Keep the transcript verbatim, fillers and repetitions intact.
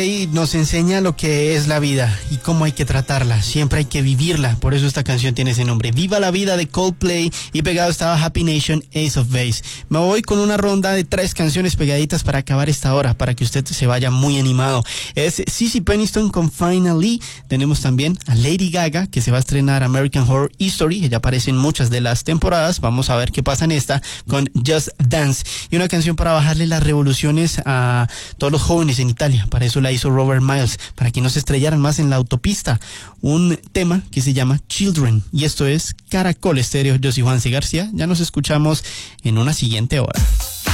Y nos enseña lo que es la vida y cómo hay que tratarla. Siempre hay que vivirla. Por eso esta canción tiene ese nombre. Viva la vida de Coldplay. Y pegado estaba Happy Nation, Ace of Base. Me voy con una ronda de tres canciones pegaditas para acabar esta hora, para que usted se vaya muy animado. Es Cissy Peniston con Finally. Tenemos también a Lady Gaga, que se va a estrenar American Horror Story. Ella aparece en muchas de las temporadas. Vamos a ver qué pasa en esta con Just Dance. Y una canción para bajarle las revoluciones a todos los jóvenes en Italia. Para eso la hizo Robert Miles, para que no se estrellaran más en la autopista. Un tema que se llama Children. Y esto es Caracol Estéreo. Yo soy Juan C. García. Ya nos escuchamos en una siguiente hora.